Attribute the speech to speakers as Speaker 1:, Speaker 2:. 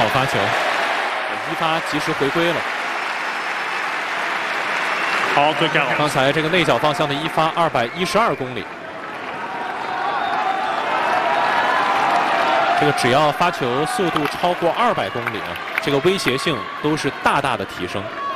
Speaker 1: 发球，一发及时回归了。
Speaker 2: 好，对干了。
Speaker 1: 刚才这个内角方向的一发212公里，这个只要发球速度超过200公里啊，这个威胁性都是大大的提升。